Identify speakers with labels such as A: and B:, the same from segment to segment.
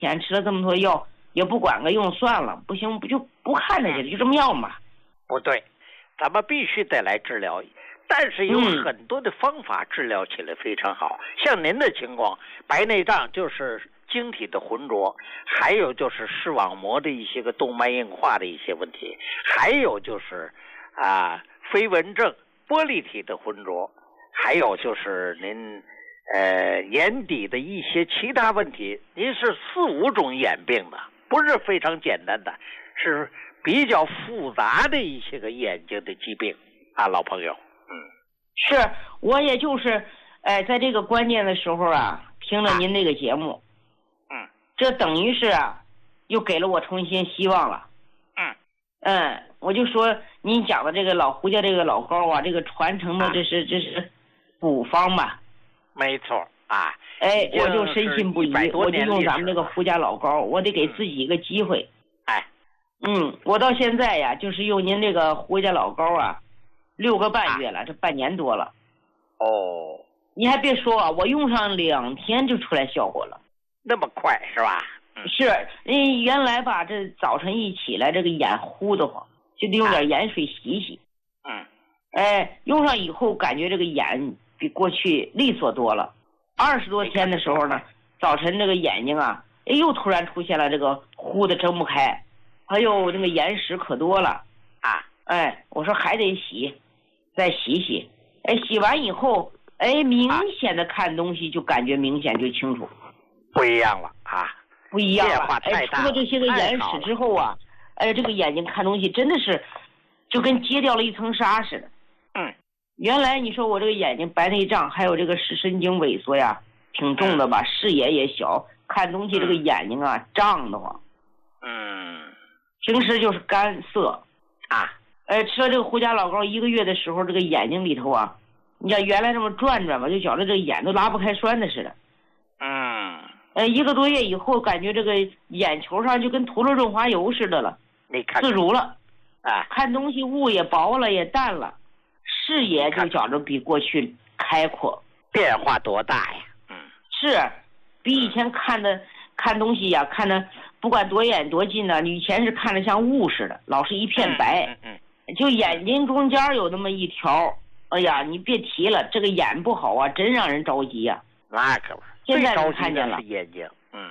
A: 天吃了这么多药，也不管个用，算了，不行，就不看他去了，就这么样吧。
B: 不对，咱们必须得来治疗，但是有很多的方法治疗起来非常好。像您的情况，白内障就是晶体的浑浊，还有就是视网膜的一些个动脉硬化的一些问题，还有就是飞蚊症、玻璃体的浑浊，还有就是您眼底的一些其他问题。您是4、5种眼病的，不是非常简单的，是比较复杂的一些个眼睛的疾病啊，老朋友。
A: 是我也就是在这个关键的时候听了您这个节目，这等于是又给了我重新希望了。我就说您讲的这个老胡家这个老膏这个传承的这是古方吧？
B: 没错啊。
A: 我就深信不疑，我就用咱们这个胡家老膏，我得给自己一个机会。我到现在就是用您这个胡家老膏6个半月了，这半年多了。你还别说我用上2天就出来效果了。
B: 那么快是吧？
A: 是，原来吧，这早晨一起来，这个眼糊得慌，就得用点盐水洗洗。用上以后感觉这个眼比过去利索多了。20多天的时候呢，早晨这个眼睛又突然出现了这个糊的睁不开，还有那个眼屎可多了我说还得洗，再洗洗。洗完以后明显的看东西就感觉明显就清楚，
B: 不一样了
A: 不一样了。
B: 变化太大了。
A: 除了这些个眼屎之后这个眼睛看东西真的是就跟揭掉了一层纱似的。原来你说我这个眼睛白内障还有这个视神经萎缩挺重的吧，视野也小，看东西这个眼睛胀得慌。平时就是干涩吃了这个胡家老膏1个月的时候，这个眼睛里头你看原来这么转吧，就觉得这个眼都拉不开栓的似的。1个多月以后，感觉这个眼球上就跟涂了润滑油似的了，
B: 你看
A: 自如了看东西雾也薄了，也淡了，视野就觉着比过去开阔。
B: 变化多大呀？
A: 是比以前看东西看的不管多远多近呢，以前是看着像雾似的，老是一片白。就眼睛中间有那么一条，哎呀，你别提了，这个眼不好真让人着急
B: 那可不，
A: 现在能看见了。
B: 眼睛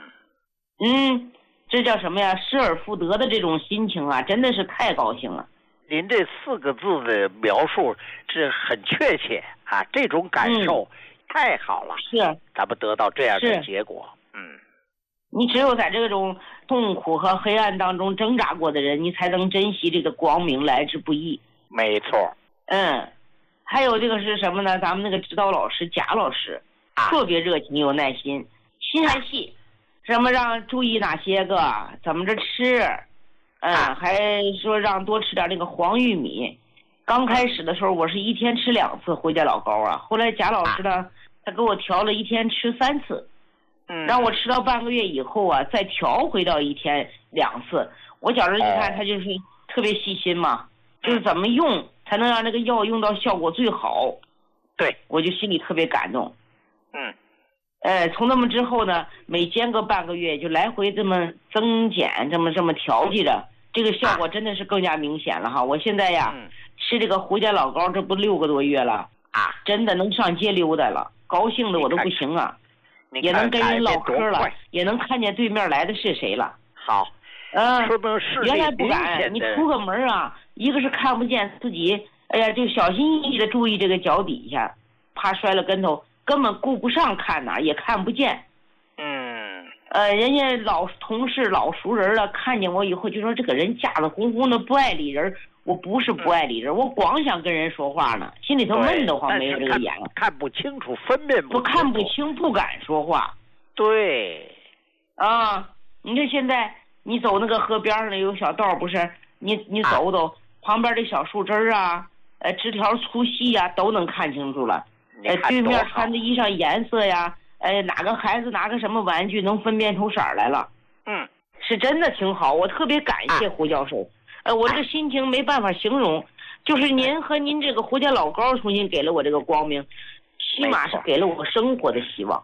A: 这叫什么呀？失而复得的这种心情真的是太高兴了。
B: 您这4个字的描述这很确切这种感受太好了。
A: 是
B: 咱们得到这样的结果。
A: 你只有在这种痛苦和黑暗当中挣扎过的人，你才能珍惜这个光明来之不易。
B: 没错。
A: 还有这个是什么呢？咱们那个指导老师贾老师特别热情有耐心，心还细，什么让注意哪些个怎么着吃，还说让多吃点那个黄玉米。刚开始的时候我是1天吃2次回家老膏后来贾老师呢他给我调了1天吃3次。让我吃到半个月以后再调回到1天2次。我觉着你看他就是特别细心嘛，就是怎么用才能让这个药用到效果最好。
B: 对，
A: 我就心里特别感动。从那么之后呢，每间隔半个月就来回这么增减，这么调剂着，这个效果真的是更加明显了我现在吃这个胡家老膏，这不6个多月了真的能上街溜达了，高兴的我都不行也能跟人唠嗑了，也能看见对面来的是谁了。
B: 好，
A: 原来不敢，你出个门一个是看不见自己，就小心翼翼的注意这个脚底下，怕摔了跟头，根本顾不上看也看不见。人家老同事老熟人了，看见我以后就说这个人架子呼呼的不爱理人。我不是不爱理人，我光想跟人说话呢，心里头闷得慌，没有这个眼
B: 看不清楚，分辨不清楚，
A: 我看不清，不敢说话。
B: 对
A: 你看现在你走那个河边上有小道，不是你走走旁边的小树枝枝条粗细都能看清楚了。对面穿的衣裳颜色哪个孩子拿个什么玩具能分辨出色来了。是真的挺好，我特别感谢胡教授。我这个心情没办法形容，就是您和您这个胡家老膏重新给了我这个光明，起码是给了我生活的希望。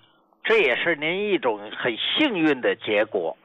B: 这也是您一种很幸运的结果。